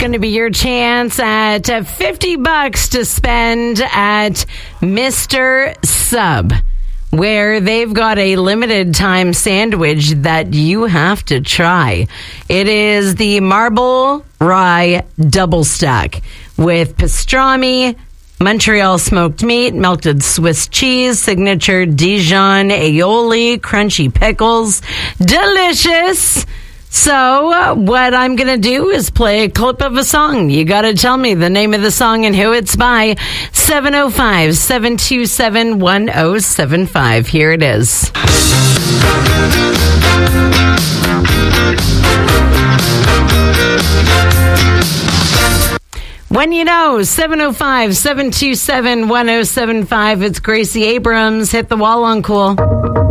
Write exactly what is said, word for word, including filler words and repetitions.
going to be your chance at uh, fifty bucks to spend at Mister Sub, where they've got a limited time sandwich that you have to try. It is the Marble Rye Double Stack with pastrami, Montreal smoked meat, melted Swiss cheese, signature Dijon aioli, crunchy pickles. Delicious! So, uh, what I'm going to do is play a clip of a song. You got to tell me the name of the song and who it's by. seven oh five, seven two seven, one oh seven five. Here it is. When you know, seven oh five, seven two seven, one oh seven five. It's Gracie Abrams. Hit the wall on Cool.